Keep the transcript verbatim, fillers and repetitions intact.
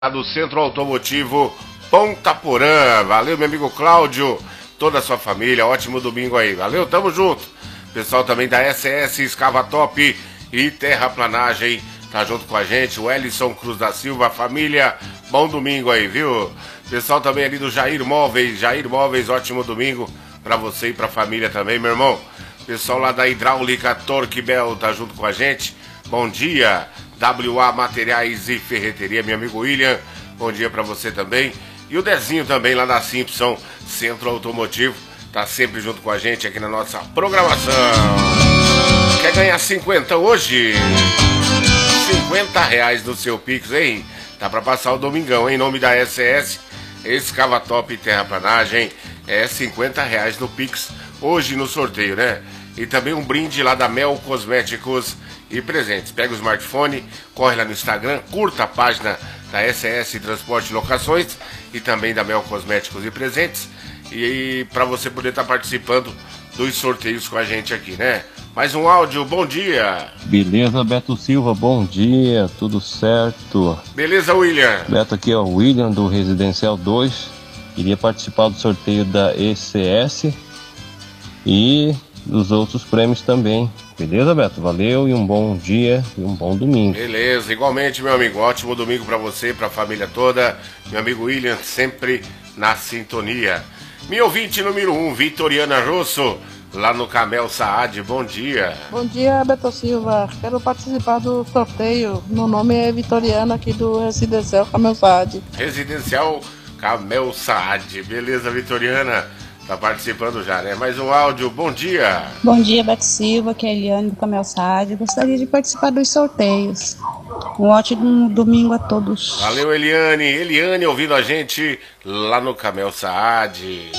do Centro Automotivo Ponta Porã. Valeu, meu amigo Cláudio, toda a sua família, ótimo domingo aí. Valeu, tamo junto. Pessoal também da S S Escava Top e Terraplanagem tá junto com a gente. O Ellison Cruz da Silva, família, bom domingo aí, viu? Pessoal também ali do Jair Móveis, Jair Móveis, ótimo domingo pra você e pra família também, meu irmão. Pessoal lá da Hidráulica Torque Bell tá junto com a gente. Bom dia. W A Materiais e Ferreteria, meu amigo William, bom dia pra você também. E o Dezinho também lá da Simpson Centro Automotivo, tá sempre junto com a gente aqui na nossa programação. Quer ganhar cinquenta hoje? cinquenta reais no seu Pix, hein? Tá pra passar o domingão, em nome da S S Escava Top e Terraplanagem. É cinquenta reais no Pix hoje no sorteio, né? E também um brinde lá da Mel Cosméticos e Presentes. Pega o smartphone, corre lá no Instagram, curta a página da S S Transporte e Locações e também da Mel Cosméticos e Presentes. E, e para você poder estar tá participando dos sorteios com a gente aqui, né? Mais um áudio, bom dia. Beleza, Beto Silva, bom dia, tudo certo. Beleza, William. Beto, aqui é o William do Residencial dois. Iria participar do sorteio da E C S e dos outros prêmios também. Beleza, Beto? Valeu e um bom dia e um bom domingo. Beleza, igualmente, meu amigo. Ótimo domingo pra você, pra família toda. Meu amigo William, sempre na sintonia. Meu ouvinte número um, Vitoriana Rosso, lá no Camel Saad. Bom dia. Bom dia, Beto Silva. Quero participar do sorteio. Meu nome é Vitoriana, aqui do Residencial Camel Saad. Residencial Camel Saad. Beleza, Vitoriana? Tá participando já, né? Mais um áudio, bom dia. Bom dia, Beto Silva, que é a Eliane do Camel Saad. Gostaria de participar dos sorteios. Um ótimo domingo a todos. Valeu, Eliane. Eliane ouvindo a gente lá no Camel Saad.